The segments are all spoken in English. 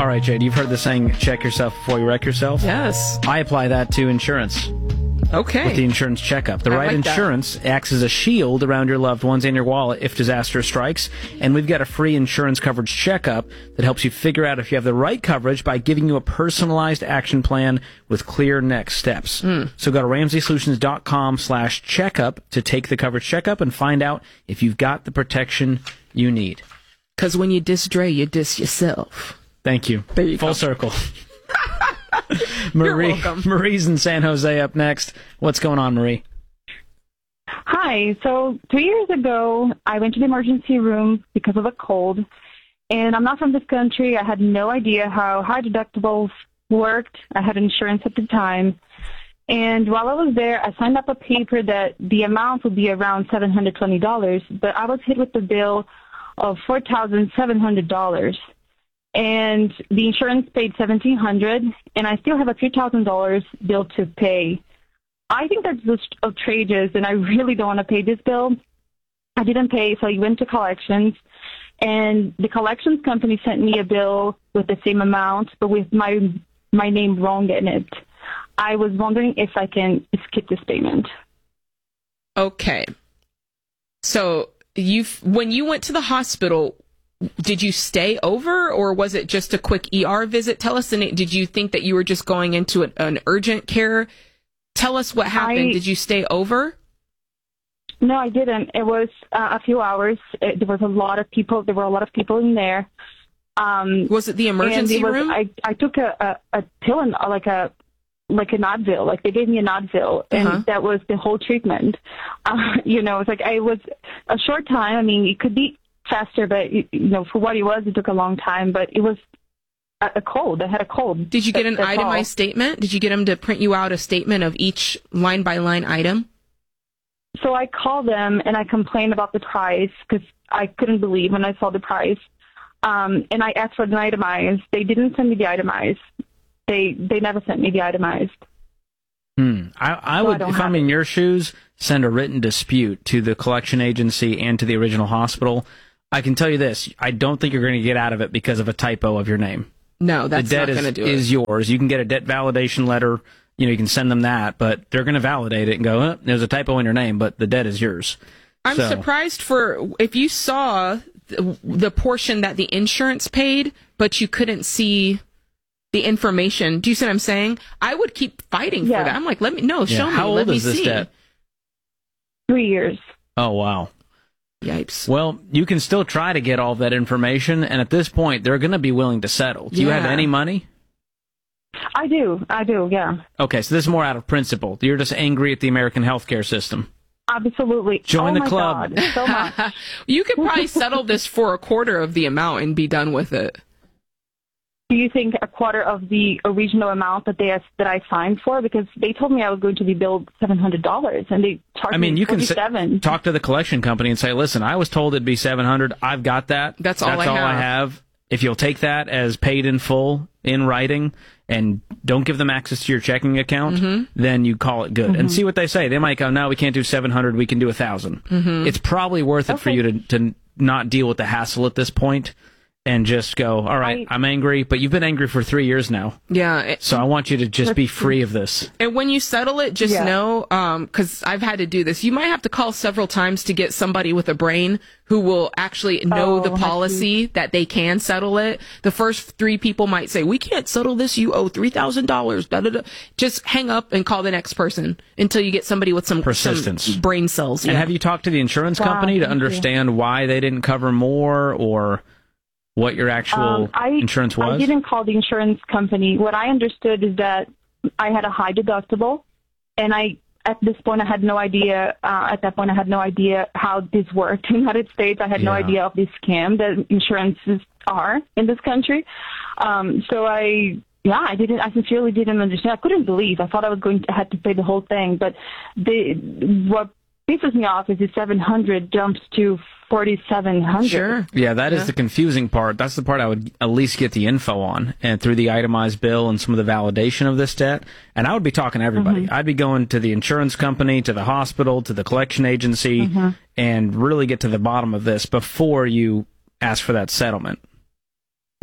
All right, Jade, you've heard the saying, check yourself before you wreck yourself? Yes. I apply that to insurance. Okay. With the insurance checkup. The right insurance acts as a shield around your loved ones and your wallet if disaster strikes. And we've got a free insurance coverage checkup that helps you figure out if you have the right coverage by giving you a personalized action plan with clear next steps. So go to RamseySolutions.com/checkup to take the coverage checkup and find out if you've got the protection you need. Because when you diss Dre, you diss yourself. Thank you. There you go. Full circle. You're welcome. Marie's in San Jose up next. What's going on, Marie? Hi. So 3 years ago, I went to the emergency room because of a cold. And I'm not from this country. I had no idea how high deductibles worked. I had insurance at the time. And while I was there, I signed up a paper that the amount would be around $720, but I was hit with the bill of $4,700. And the insurance paid $1,700, and I still have a $3,000 bill to pay. I think that's just outrageous, and I really don't want to pay this bill. I didn't pay, so I went to collections, and the collections company sent me a bill with the same amount, but with my name wrong in it. I was wondering if I can skip this payment. Okay. So when you went to the hospital, did you stay over, or was it just a quick ER visit? Tell us did you think that you were just going into an urgent care? Tell us what happened. Did you stay over? No, I didn't. It was a few hours. There was a lot of people. There were a lot of people in there. Was it the emergency room? I took a pill, like an Advil. Like, they gave me an Advil, and that was the whole treatment. It's like it was a short time. I mean, it could be faster, but for what it was, it took a long time. But it was a cold. I had a cold. Did you get an itemized statement? Did you get them to print you out a statement of each line by line item? So I called them and I complained about the price because I couldn't believe when I saw the price. And I asked for the itemized. They didn't send me the itemized. They never sent me the itemized. I would, if I'm in your shoes, send a written dispute to the collection agency and to the original hospital. I can tell you this, I don't think you're going to get out of it because of a typo of your name. No, that's not going to do it. The debt is yours. You can get a debt validation letter. You can send them that, but they're going to validate it and go, there's a typo in your name, but the debt is yours. I'm surprised if you saw the portion that the insurance paid, but you couldn't see the information. Do you see what I'm saying? I would keep fighting for that. I'm like, show me. How old is this debt? 3 years. Oh, wow. Yikes. Well, you can still try to get all of that information, and at this point, they're going to be willing to settle. Do you have any money? I do, yeah. Okay, so this is more out of principle. You're just angry at the American healthcare system. Absolutely. Join the club. God, so much. You could probably settle this for a quarter of the amount and be done with it. Do you think a quarter of the original amount that I signed for? Because they told me I was going to be billed $700, and they charged me $47. Talk to the collection company and say, listen, I was told it'd be $700. I've got that. That's all I have. If you'll take that as paid in full in writing and don't give them access to your checking account, then you call it good. And see what they say. They might go, no, we can't do $700. We can do $1,000. It's probably worth it for you to not deal with the hassle at this point. And just go, all right, I'm angry, but you've been angry for 3 years now. Yeah. So I want you to just be free of this. And when you settle it, just know, because I've had to do this, you might have to call several times to get somebody with a brain who will actually know the policy that they can settle it. The first 3 people might say, we can't settle this, you owe $3,000. Just hang up and call the next person until you get somebody with some persistence, some brain cells. And have you talked to the insurance company to understand why they didn't cover more or what your actual insurance was? I didn't call the insurance company. What I understood is that I had a high deductible, and at this point I had no idea. At that point, I had no idea how this worked in the United States. I had no idea of this scam that insurances are in this country. So I sincerely didn't understand. I couldn't believe. I thought I had to pay the whole thing, but what pisses me off is the $700 jumps to $4,700. Sure. Yeah, that is the confusing part. That's the part I would at least get the info on, and through the itemized bill and some of the validation of this debt. And I would be talking to everybody. I'd be going to the insurance company, to the hospital, to the collection agency, and really get to the bottom of this before you ask for that settlement.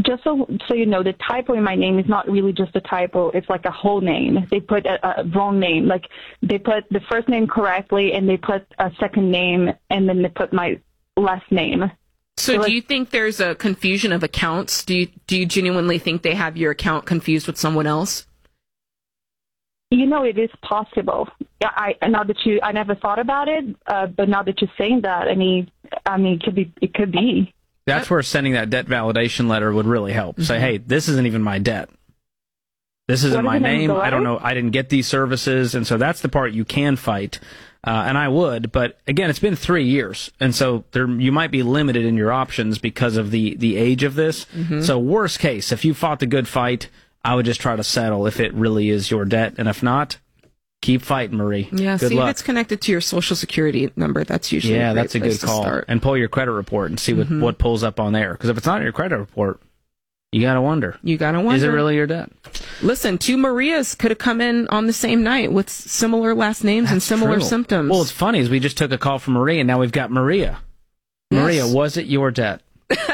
just so you know, the typo in my name is not really just a typo. It's like a whole name. They put a wrong name. Like, they put the first name correctly, and they put a second name, and then they put my last name. So do you think there's a confusion of accounts? Do you genuinely think they have your account confused with someone else? You know, it is possible. I never thought about it, but now that you're saying that, I mean, it could be. That's where sending that debt validation letter would really help. Say, hey, this isn't even my debt. This isn't my name. I don't know. I didn't get these services. And so that's the part you can fight. And I would. But again, it's been 3 years. And so you might be limited in your options because of the age of this. So worst case, if you fought the good fight, I would just try to settle if it really is your debt. And if not, keep fighting, Marie. Yeah, good see luck. if it's connected to your Social Security number. That's usually that's a good call. And pull your credit report and see what pulls up on there. Because if it's not in your credit report, you got to wonder. Is it really your debt? Listen, 2 Marias could have come in on the same night with similar last names and similar symptoms. Well, it's funny is we just took a call from Maria, and now we've got Maria. Yes. Maria, was it your debt?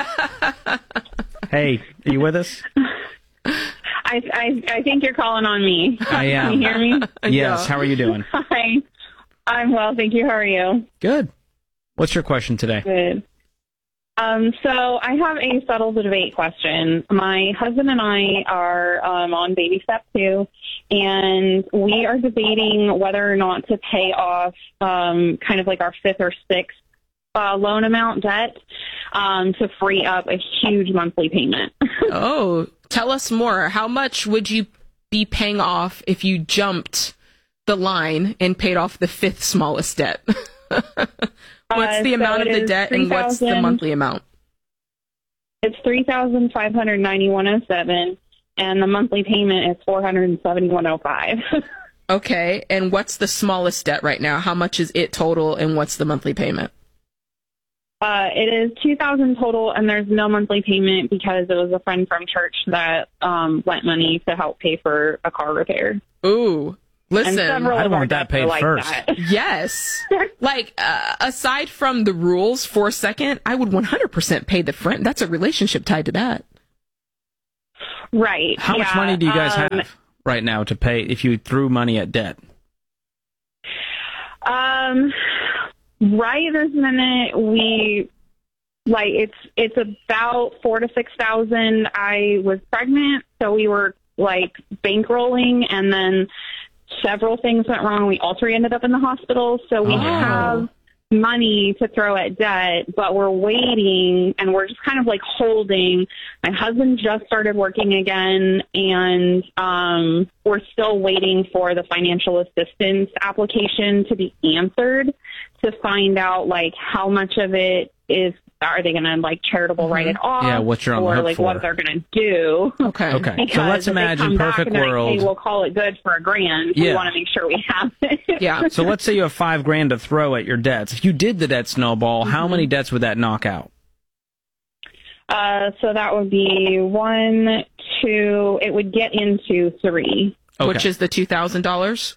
Hey, are you with us? I think you're calling on me. I am. Can you hear me? Yes. How are you doing? Hi. I'm well, thank you. How are you? Good. What's your question today? Good. So I have a settle the debate question. My husband and I are on baby step 2, and we are debating whether or not to pay off kind of like our 5th or 6th loan amount debt to free up a huge monthly payment. Oh, tell us more. How much would you be paying off if you jumped the line and paid off the 5th smallest debt? What's the amount of the debt, and what's the monthly amount? It's $3,591.07, and the monthly payment is $471.05. Okay, and what's the smallest debt right now? How much is it total, and what's the monthly payment? It is $2,000 total, and there's no monthly payment because it was a friend from church that lent money to help pay for a car repair. Ooh. Listen, I want that paid first. Yes. Like, aside from the rules for a second, I would 100% pay the friend. That's a relationship tied to that. Right. How much money do you guys have right now to pay if you threw money at debt? Right this minute, it's about 4,000 to 6,000. I was pregnant, so we were bankrolling, and then several things went wrong. We all 3 ended up in the hospital, so we have money to throw at debt, but we're waiting, and we're just kind of holding. My husband just started working again, and we're still waiting for the financial assistance application to be answered to find out how much of it is. Are they going to charitable write it off? Yeah, what you're on the hook for. What they're going to do? Okay. So let's imagine perfect world. Hey, we'll call it good for $1,000. Yeah. We want to make sure we have it. Yeah. So let's say you have $5,000 to throw at your debts. If you did the debt snowball, how many debts would that knock out? So that would be 1, 2. It would get into 3. Okay. Which is the $2,000?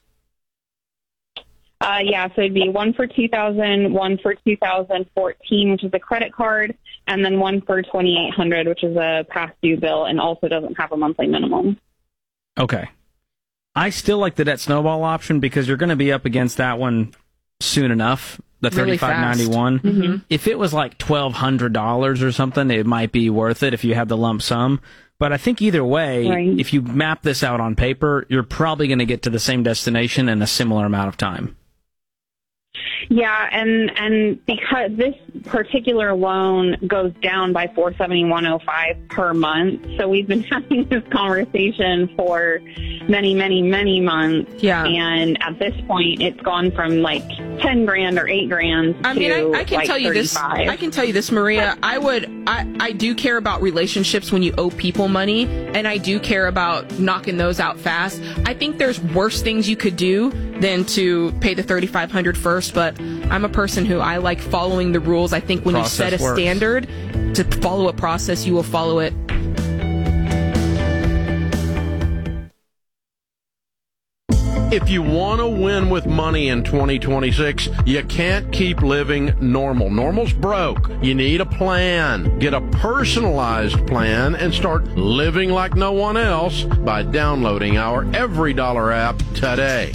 Yeah, so it'd be 1 for 2000, 1 for 2014, which is a credit card, and then 1 for 2800, which is a past due bill, and also doesn't have a monthly minimum. Okay. I still like the debt snowball option because you're going to be up against that one soon enough. The really $3,591. Mm-hmm. If it was $1,200 or something, it might be worth it if you had the lump sum. But I think either way, right, if you map this out on paper, you're probably going to get to the same destination in a similar amount of time. Yeah, and because this particular loan goes down by $471.05 per month, so we've been having this conversation for many, many, many months. Yeah, and at this point, it's gone from $10,000 or $8,000. I mean, I can tell you 35. this. I can tell you this, Maria. I do care about relationships when you owe people money, and I do care about knocking those out fast. I think there's worse things you could do than to pay the $3,500 first, but I'm a person who I like following the rules. I think when Process you set a works. standard to follow a process, you will follow it. If you want to win with money in 2026, you can't keep living normal. Normal's broke. You need a plan. Get a personalized plan and start living like no one else by downloading our Every Dollar app today.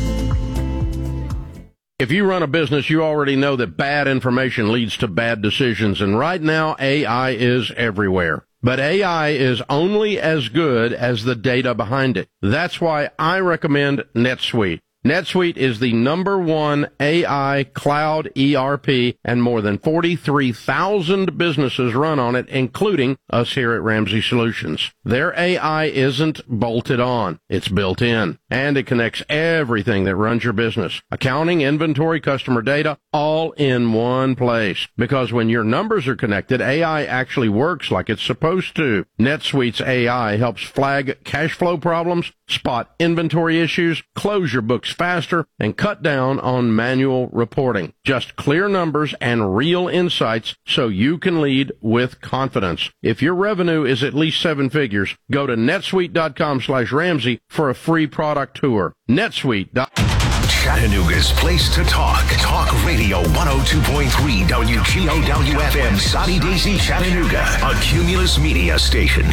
If you run a business, you already know that bad information leads to bad decisions, and right now AI is everywhere. But AI is only as good as the data behind it. That's why I recommend NetSuite. NetSuite is the #1 AI cloud ERP, and more than 43,000 businesses run on it, including us here at Ramsey Solutions. Their AI isn't bolted on. It's built in, and it connects everything that runs your business. Accounting, inventory, customer data, all in one place. Because when your numbers are connected, AI actually works like it's supposed to. NetSuite's AI helps flag cash flow problems, spot inventory issues, close your books faster, and cut down on manual reporting. Just clear numbers and real insights so you can lead with confidence. If your revenue is at least 7 figures, go to netsuite.com/Ramsey for a free product tour. NetSuite.com. Chattanooga's place to talk. Talk Radio 102.3 WGOW-FM, Soddy Daisy, Chattanooga, a Cumulus Media station.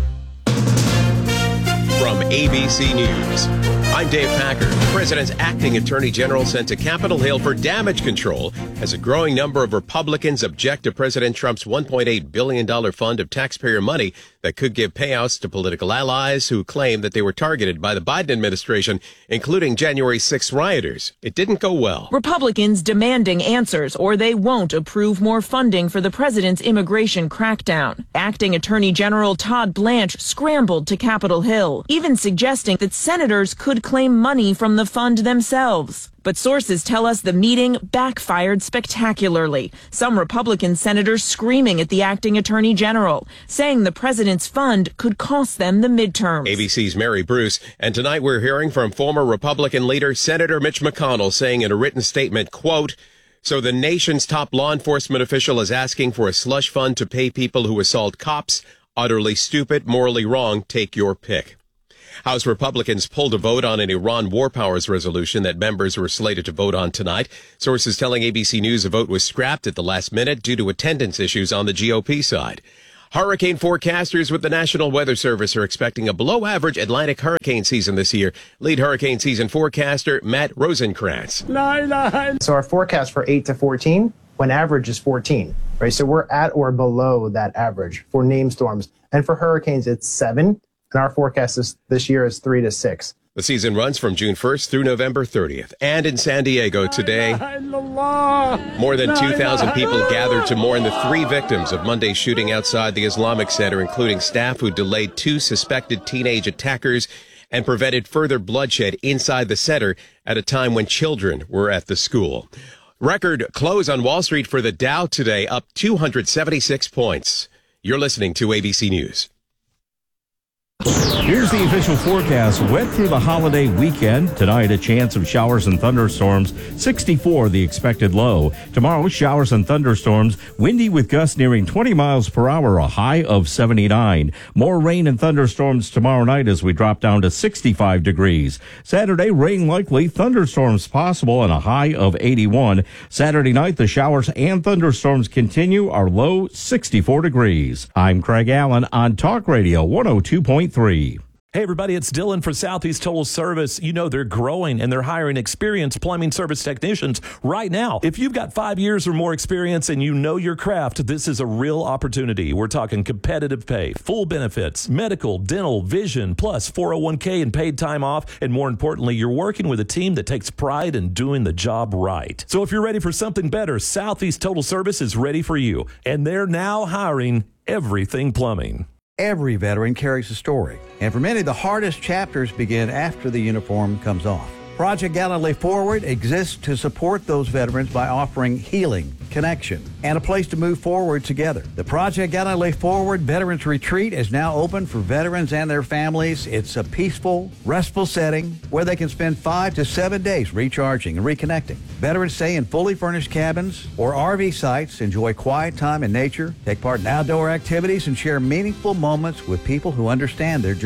From ABC News, I'm Dave Packer. The president's acting attorney general sent to Capitol Hill for damage control as a growing number of Republicans object to President Trump's $1.8 billion fund of taxpayer money that could give payouts to political allies who claim that they were targeted by the Biden administration, including January 6 rioters. It didn't go well. Republicans demanding answers or they won't approve more funding for the president's immigration crackdown. Acting Attorney General Todd Blanche scrambled to Capitol Hill, even suggesting that senators could claim money from the fund themselves. But sources tell us the meeting backfired spectacularly. Some Republican senators screaming at the acting attorney general, saying the president's fund could cost them the midterms. ABC's Mary Bruce. And tonight we're hearing from former Republican leader Senator Mitch McConnell saying in a written statement, quote, "So the nation's top law enforcement official is asking for a slush fund to pay people who assault cops. Utterly stupid, morally wrong. Take your pick." House Republicans pulled a vote on an Iran war powers resolution that members were slated to vote on tonight. Sources telling ABC News a vote was scrapped at the last minute due to attendance issues on the GOP side. Hurricane forecasters with the National Weather Service are expecting a below-average Atlantic hurricane season this year. Lead hurricane season forecaster Matt Rosenkrantz. So our forecast for 8 to 14, when average is 14, right? So we're at or below that average for named storms. And for hurricanes, it's 7. And our forecast this year is 3 to 6. The season runs from June 1st through November 30th. And in San Diego today, more than 2,000 people gathered to mourn the 3 victims of Monday's shooting outside the Islamic Center, including staff who delayed 2 suspected teenage attackers and prevented further bloodshed inside the center at a time when children were at the school. Record close on Wall Street for the Dow today, up 276 points. You're listening to ABC News. Here's the official forecast. Wet through the holiday weekend. Tonight, a chance of showers and thunderstorms. 64, the expected low. Tomorrow, showers and thunderstorms. Windy with gusts nearing 20 miles per hour, a high of 79. More rain and thunderstorms tomorrow night as we drop down to 65 degrees. Saturday, rain likely, thunderstorms possible, and a high of 81. Saturday night, the showers and thunderstorms continue, our low 64 degrees. I'm Craig Allen on Talk Radio 102.3. Hey everybody, it's Dylan for Southeast Total Service. You know they're growing and they're hiring experienced plumbing service technicians right now. If you've got 5 years or more experience and you know your craft, this is a real opportunity. We're talking competitive pay, full benefits, medical, dental, vision, plus 401k and paid time off. And more importantly, you're working with a team that takes pride in doing the job right. So if you're ready for something better, Southeast Total Service is ready for you. And they're now hiring everything plumbing. Every veteran carries a story, and for many, the hardest chapters begin after the uniform comes off. Project Gallantly Forward exists to support those veterans by offering healing, connection, and a place to move forward together. The Project Gallantly Forward Veterans Retreat is now open for veterans and their families. It's a peaceful, restful setting where they can spend 5 to 7 days recharging and reconnecting. Veterans stay in fully furnished cabins or RV sites, enjoy quiet time in nature, take part in outdoor activities, and share meaningful moments with people who understand their journey.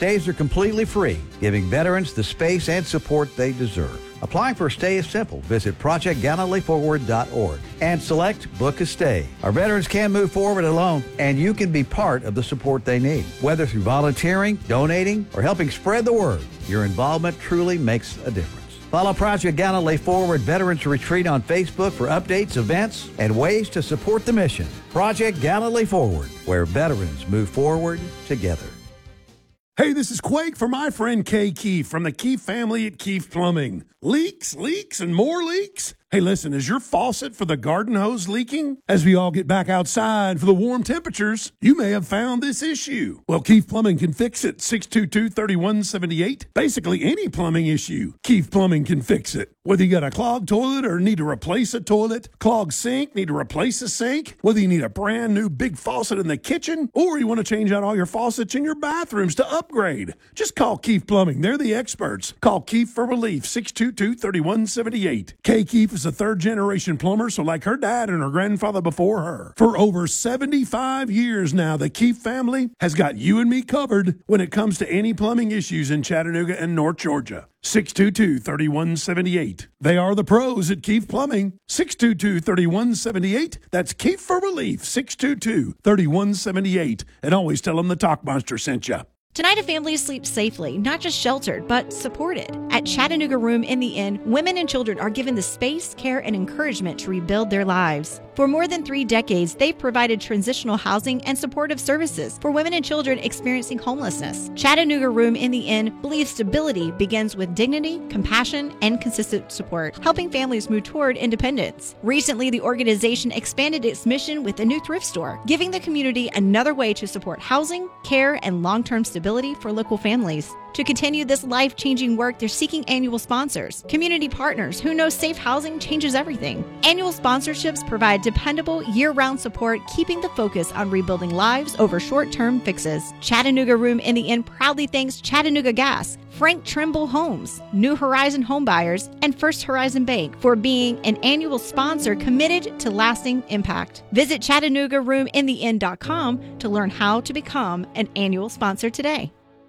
Stays are completely free, giving veterans the space and support they deserve. Applying for a stay is simple. Visit ProjectGallantlyForward.org and select Book a Stay. Our veterans can move forward alone, and you can be part of the support they need. Whether through volunteering, donating, or helping spread the word, your involvement truly makes a difference. Follow Project Gallantly Forward Veterans Retreat on Facebook for updates, events, and ways to support the mission. Project Gallantly Forward, where veterans move forward together. Hey, this is Quake for my friend Kay Keefe from the Keefe family at Keefe Plumbing. Leaks, and more leaks? Hey, listen, is your faucet for the garden hose leaking? As we all get back outside for the warm temperatures, you may have found this issue. Well, Keefe Plumbing can fix it. 622-3178. Basically any plumbing issue, Keefe Plumbing can fix it. Whether you got a clogged toilet or need to replace a toilet, clogged sink, need to replace a sink, whether you need a brand new big faucet in the kitchen, or you want to change out all your faucets in your bathrooms to upgrade, just call Keefe Plumbing. They're the experts. Call Keefe for relief. 622-3178. Kay Keefe is a third-generation plumber, so like her dad and her grandfather before her. For over 75 years now, the Keefe family has got you and me covered when it comes to any plumbing issues in Chattanooga and North Georgia. 622-3178. They are the pros at Keefe Plumbing. 622-3178. That's Keefe for relief. 622-3178. And always tell them the Talk Monster sent you. Tonight, a family sleeps safely, not just sheltered, but supported. At Chattanooga Room in the Inn, women and children are given the space, care, and encouragement to rebuild their lives. For more than 3 decades, they've provided transitional housing and supportive services for women and children experiencing homelessness. Chattanooga Room in the Inn believes stability begins with dignity, compassion, and consistent support, helping families move toward independence. Recently, the organization expanded its mission with a new thrift store, giving the community another way to support housing, care, and long-term stability for local families. To continue this life-changing work, they're seeking annual sponsors, community partners who know safe housing changes everything. Annual sponsorships provide dependable, year-round support, keeping the focus on rebuilding lives over short-term fixes. Chattanooga Room in the Inn proudly thanks Chattanooga Gas, Frank Trimble Homes, New Horizon Homebuyers, and First Horizon Bank for being an annual sponsor committed to lasting impact. Visit ChattanoogaRoomInTheInn.com to learn how to become an annual sponsor today.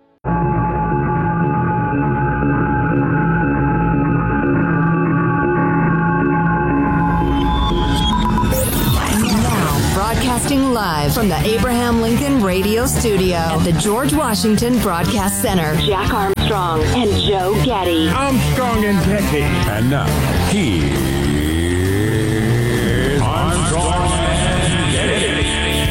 Broadcasting live from the Abraham Lincoln Radio Studio at the George Washington Broadcast Center. Jack Armstrong and Joe Getty. Armstrong and Getty. And now, here's Armstrong and Getty.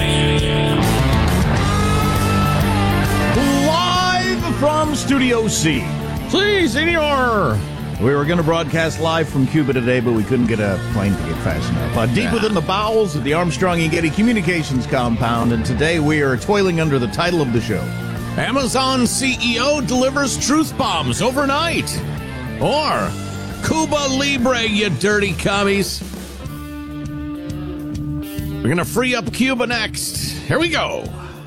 Live from Studio C. Please, senor. We were going to broadcast live from Cuba today, but we couldn't get a plane ticket fast enough. Deep within the bowels of the Armstrong and Getty Communications compound, and today we are toiling under the title of the show. Amazon CEO delivers truth bombs overnight. Or Cuba Libre, you dirty commies. We're going to free up Cuba next. Here we go.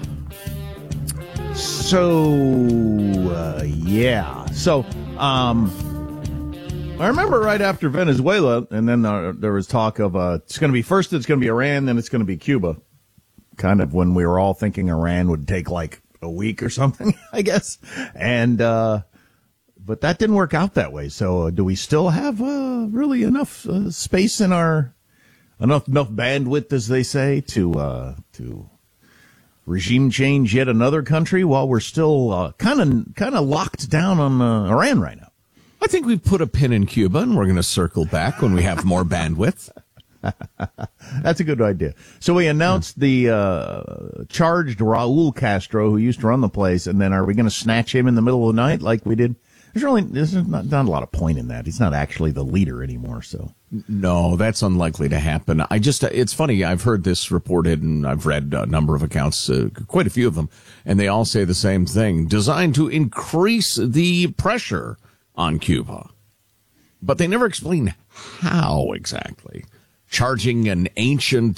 I remember right after Venezuela, and then there was talk of it's going to be Iran, then it's going to be Cuba. Kind of when we were all thinking Iran would take like a week or something, I guess. And but that didn't work out that way. So do we still have really enough space in our enough bandwidth, as they say, to regime change yet another country while we're still kind of locked down on Iran right now? I think we've put a pin in Cuba, and we're going to circle back when we have more bandwidth. That's a good idea. So we announced the charged Raul Castro, who used to run the place, and then are we going to snatch him in the middle of the night like we did? There's not a lot of point in that. He's not actually the leader anymore. So no, that's unlikely to happen. It's funny. I've heard this reported, and I've read a number of accounts, quite a few of them, and they all say the same thing: designed to increase the pressure on Cuba. But they never explain how exactly. Charging an ancient,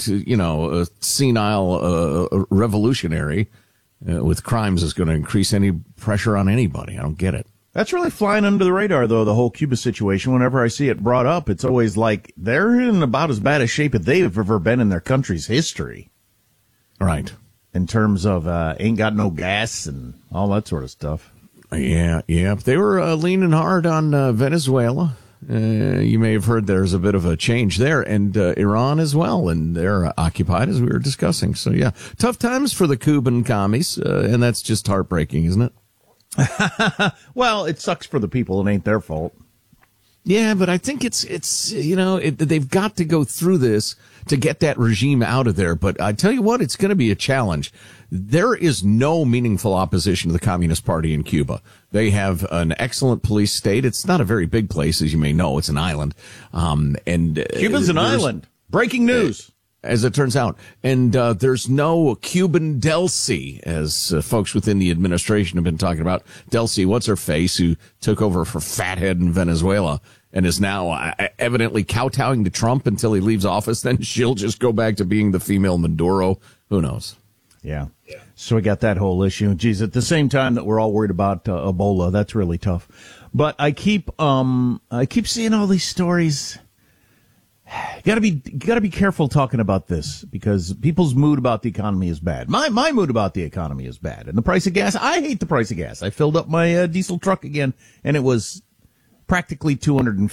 senile revolutionary with crimes is going to increase any pressure on anybody. I don't get it. That's really flying under the radar, though, the whole Cuba situation. Whenever I see it brought up, it's always like they're in about as bad a shape as they've ever been in their country's history. Right. in terms of ain't got no gas and all that sort of stuff. Yeah. They were leaning hard on Venezuela. You may have heard there's a bit of a change there, and Iran as well, and they're occupied as we were discussing. So, yeah, tough times for the Cuban commies, and that's just heartbreaking, isn't it? Well, it sucks for the people. It ain't their fault. Yeah, but I think it's they've got to go through this to get that regime out of there. But I tell you what, it's going to be a challenge. There is no meaningful opposition to the Communist Party in Cuba. They have an excellent police state. It's not a very big place, as you may know. It's an island. Cuba's an island. Breaking news. As it turns out. And there's no Cuban Delcy, as folks within the administration have been talking about. Delcy, what's her face, who took over for Fathead in Venezuela and is now evidently kowtowing to Trump until he leaves office. Then she'll just go back to being the female Maduro. Who knows? Yeah. So we got that whole issue. Geez, at the same time that we're all worried about Ebola, that's really tough. But I keep seeing all these stories. Gotta be careful talking about this because people's mood about the economy is bad. My mood about the economy is bad. And the price of gas, I hate the price of gas. I filled up my diesel truck again and it was practically $250.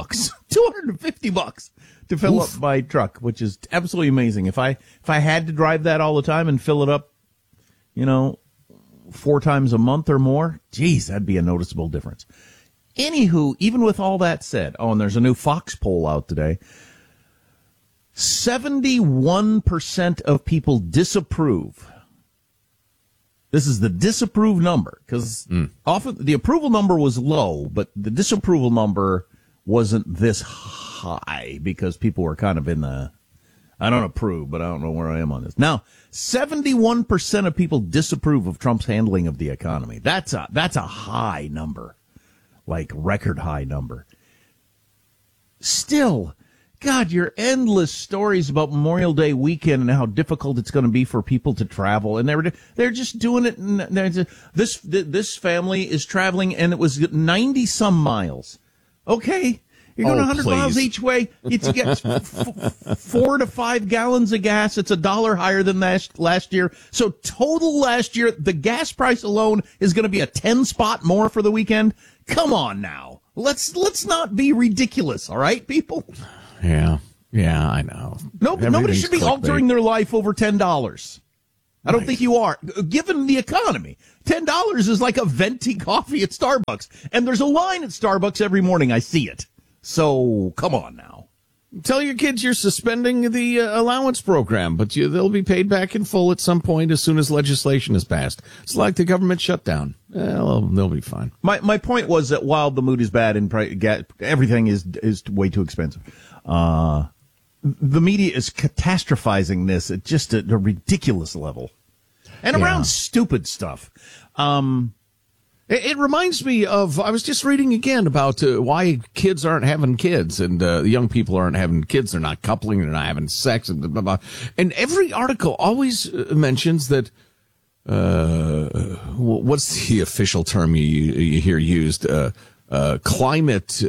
$250 to fill up my truck, which is absolutely amazing. If I had to drive that all the time and fill it up, 4 times a month or more, geez, that'd be a noticeable difference. Anywho, even with all that said, and there's a new Fox poll out today. 71% of people disapprove. This is the disapprove number, because often the approval number was low, but the disapproval number wasn't this high because people were kind of in the, I don't approve, but I don't know where I am on this. Now, 71% of people disapprove of Trump's handling of the economy. That's a high number. Like record high number. Still, God, your endless stories about Memorial Day weekend and how difficult it's going to be for people to travel, and they're just doing it. And this family is traveling, and it was 90 some miles. Okay, you're going 100 miles each way. You get 4 to 5 gallons of gas. It's $1 higher than last year. So total last year, the gas price alone is going to be a 10 spot more for the weekend. Come on now. Let's not be ridiculous, all right, people? Yeah, I know. Nobody should be altering their life over $10. I don't think you are. Given the economy, $10 is like a venti coffee at Starbucks. And there's a line at Starbucks every morning. I see it. So come on now. Tell your kids you're suspending the allowance program, but they'll be paid back in full at some point as soon as legislation is passed. It's like the government shutdown. They'll be fine. My point was that while the mood is bad and everything is way too expensive, the media is catastrophizing this at just a ridiculous level, and around stupid stuff. It reminds me of, I was just reading again about why kids aren't having kids and young people aren't having kids. They're not coupling, they're not having sex, and blah, blah, blah. And every article always mentions that, what's the official term you hear used? Climate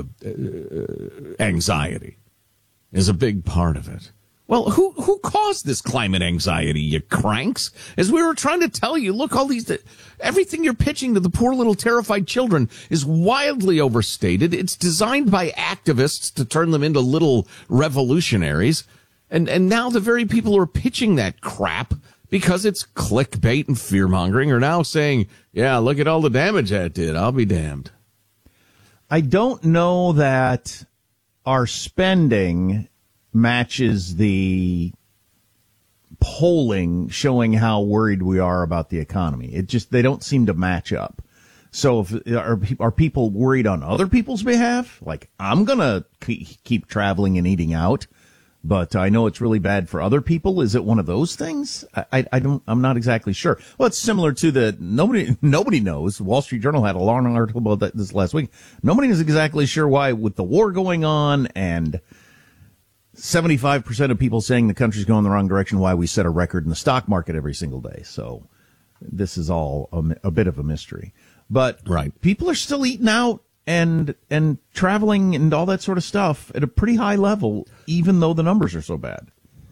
anxiety is a big part of it. Well, who caused this climate anxiety, you cranks? As we were trying to tell you, look, everything you're pitching to the poor little terrified children is wildly overstated. It's designed by activists to turn them into little revolutionaries. And now the very people who are pitching that crap, because it's clickbait and fear-mongering, are now saying, yeah, look at all the damage that did. I'll be damned. I don't know that our spending matches the polling showing how worried we are about the economy. They don't seem to match up. So are people worried on other people's behalf? Like, I'm going to keep traveling and eating out, but I know it's really bad for other people. Is it one of those things? I'm not exactly sure. Well, it's similar to nobody knows. Wall Street Journal had a long article about that this last week. Nobody is exactly sure why, with the war going on and 75% of people saying the country's going the wrong direction, why we set a record in the stock market every single day. So this is all a bit of a mystery. But people are still eating out and traveling and all that sort of stuff at a pretty high level, even though the numbers are so bad.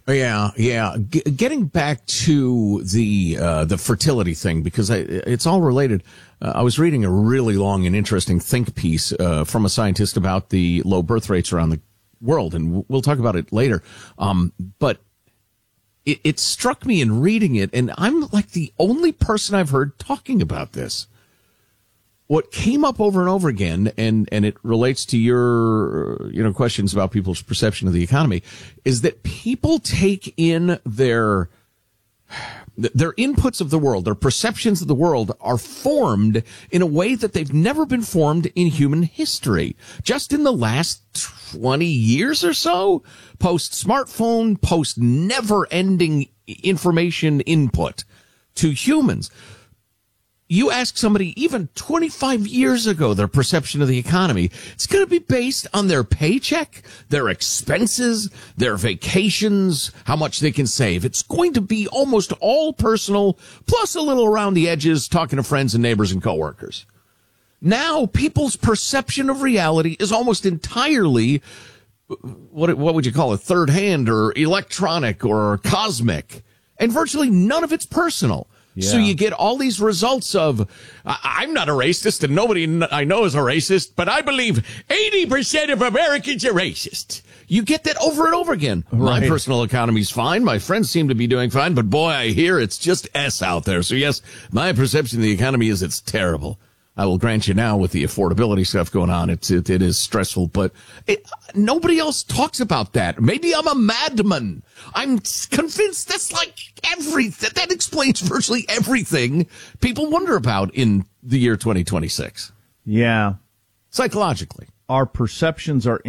Yeah. Getting back to the fertility thing, because it's all related. I was reading a really long and interesting think piece from a scientist about the low birth rates around the world, and we'll talk about it later. But it struck me in reading it, and I'm like the only person I've heard talking about this. What came up over and over again, and it relates to your questions about people's perception of the economy, is that people take in their inputs of the world, their perceptions of the world are formed in a way that they've never been formed in human history. Just in the last 20 years or so, post-smartphone, post-never-ending information input to humans. You ask somebody even 25 years ago their perception of the economy, it's going to be based on their paycheck, their expenses, their vacations, how much they can save. It's going to be almost all personal, plus a little around the edges, talking to friends and neighbors and coworkers. Now, people's perception of reality is almost entirely, what would you call it, third hand or electronic or cosmic, and virtually none of it's personal. Yeah. So you get all these results of, I'm not a racist and nobody I know is a racist, but I believe 80% of Americans are racist. You get that over and over again. Right. My personal economy's fine. My friends seem to be doing fine, but boy, I hear it's just S out there. So yes, my perception of the economy is it's terrible. I will grant you now with the affordability stuff going on, it is stressful, but nobody else talks about that. Maybe I'm a madman. I'm convinced that's like everything. That explains virtually everything people wonder about in the year 2026. Yeah. Psychologically. Our perceptions are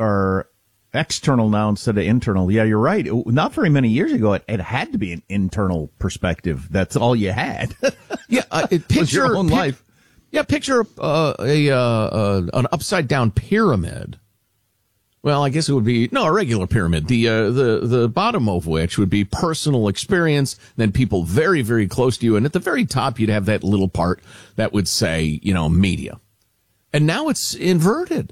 external now instead of internal. Yeah, you're right. Not very many years ago, it had to be an internal perspective. That's all you had. Yeah. Picture your own life. Yeah, picture an upside down pyramid. Well, I guess it would be a regular pyramid. The bottom of which would be personal experience, then people very, very close to you, and at the very top you'd have that little part that would say, media. And now it's inverted.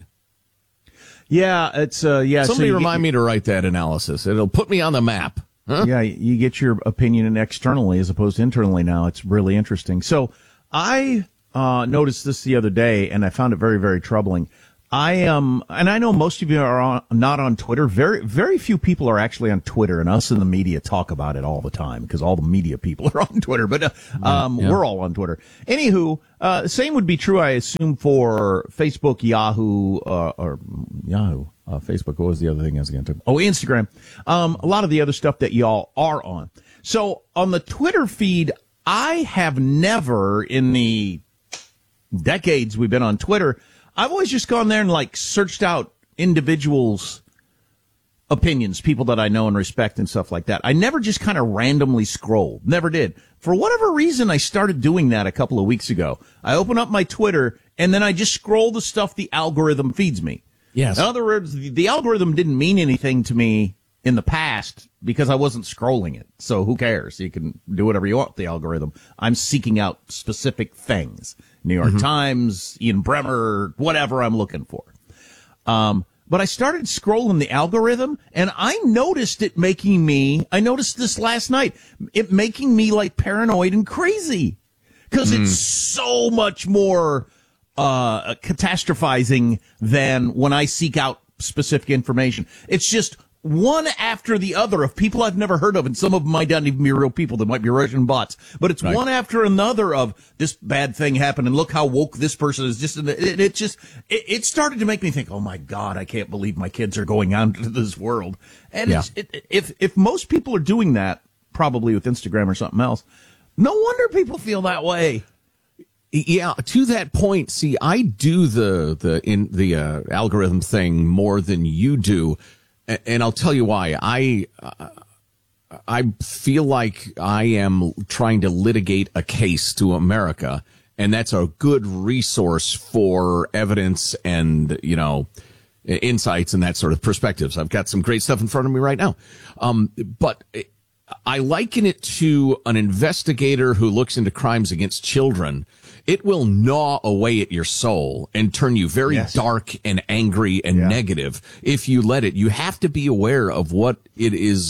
Yeah, it's Somebody remind me to write that analysis. It'll put me on the map. Huh? Yeah, you get your opinion externally as opposed to internally now. It's really interesting. So I noticed this the other day, and I found it very, very troubling. And I know most of you are not on Twitter. Very, very few people are actually on Twitter, and us in the media talk about it all the time because all the media people are on Twitter. But we're all on Twitter. Anywho, same would be true, I assume, for Facebook, Yahoo, or Yahoo. Facebook. What was the other thing I was going to? Oh, Instagram. A lot of the other stuff that y'all are on. So on the Twitter feed, I have never in the decades we've been on Twitter, I've always just gone there and searched out individuals' opinions, people that I know and respect and stuff like that. I never just kind of randomly scrolled. Never did. For whatever reason, I started doing that a couple of weeks ago. I open up my Twitter and then I just scroll the stuff the algorithm feeds me. Yes. In other words, the algorithm didn't mean anything to me in the past because I wasn't scrolling it. So who cares? You can do whatever you want with the algorithm. I'm seeking out specific things. New York Times, Ian Bremmer, whatever I'm looking for. But I started scrolling the algorithm and I noticed it I noticed this last night, it making me paranoid and crazy because it's so much more catastrophizing than when I seek out specific information. It's just one after the other of people I've never heard of, and some of them might not even be real people. They might be Russian bots. But it's one after another of this bad thing happened, and look how woke this person is. It started to make me think, oh my God, I can't believe my kids are going out into this world. And if most people are doing that, probably with Instagram or something else, no wonder people feel that way. Yeah, to that point, see, I do the algorithm thing more than you do. And I'll tell you why. I feel like I am trying to litigate a case to America, and that's a good resource for evidence and, insights and that sort of perspectives. I've got some great stuff in front of me right now. But I liken it to an investigator who looks into crimes against children. It will gnaw away at your soul and turn you very dark and angry and negative if you let it. You have to be aware of what it is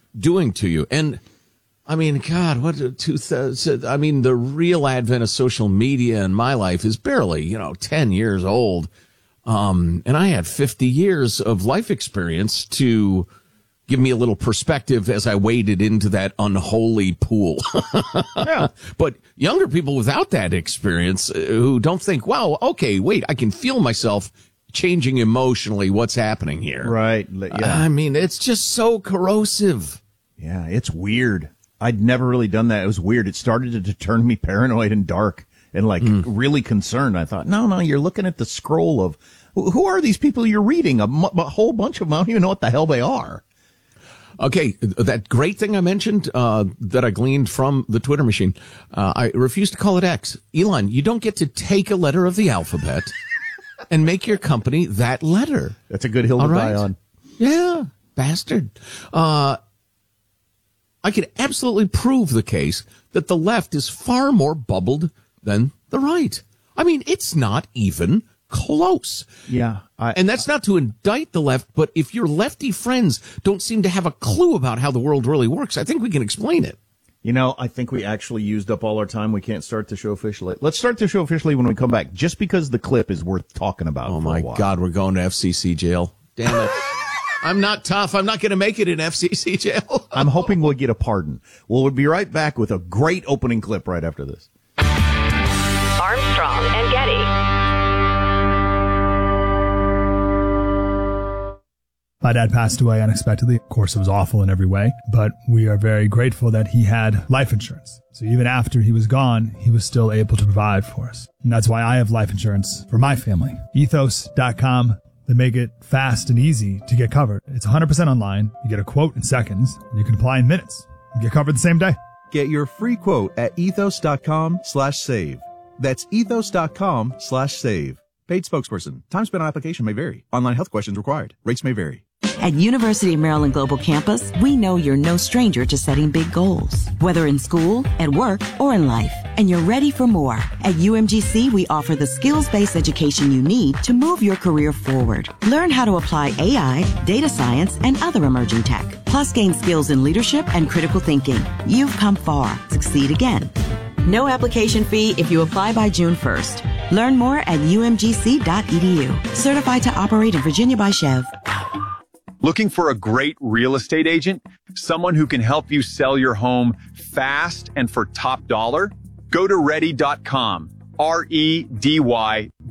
doing to you. And I mean, God, the real advent of social media in my life is barely, 10 years old. And I had 50 years of life experience to give me a little perspective as I waded into that unholy pool. Yeah. But younger people without that experience who don't think, wow, okay, wait, I can feel myself changing emotionally. What's happening here? Right. Yeah. I mean, it's just so corrosive. Yeah, it's weird. I'd never really done that. It was weird. It started to turn me paranoid and dark and really concerned. I thought, no, you're looking at the scroll of who are these people you're reading? A whole bunch of them. I don't even know what the hell they are. Okay, that great thing I mentioned that I gleaned from the Twitter machine, I refuse to call it X. Elon, you don't get to take a letter of the alphabet and make your company that letter. That's a good hill to die on. Yeah, bastard. I could absolutely prove the case that the left is far more bubbled than the right. I mean, it's not even close. Yeah. And that's not to indict the left, but if your lefty friends don't seem to have a clue about how the world really works, I think we can explain it. I think we actually used up all our time. We can't start the show officially. Let's start the show officially when we come back, just because the clip is worth talking about. Oh, my God, we're going to FCC jail. Damn it. I'm not tough. I'm not going to make it in FCC jail. I'm hoping we'll get a pardon. We'll be right back with a great opening clip right after this. Armstrong and Getty. My dad passed away unexpectedly. Of course, it was awful in every way, but we are very grateful that he had life insurance. So even after he was gone, he was still able to provide for us. And that's why I have life insurance for my family. Ethos.com. They make it fast and easy to get covered. It's 100% online. You get a quote in seconds. You can apply in minutes. You get covered the same day. Get your free quote at ethos.com/save. That's ethos.com/save. Paid spokesperson. Time spent on application may vary. Online health questions required. Rates may vary. At University of Maryland Global Campus, we know you're no stranger to setting big goals, whether in school, at work, or in life. And you're ready for more. At UMGC, we offer the skills-based education you need to move your career forward. Learn how to apply AI, data science, and other emerging tech. Plus, gain skills in leadership and critical thinking. You've come far. Succeed again. No application fee if you apply by June 1st. Learn more at umgc.edu. Certified to operate in Virginia by Chev. Looking for a great real estate agent? Someone who can help you sell your home fast and for top dollar? Go to ready.com. REDY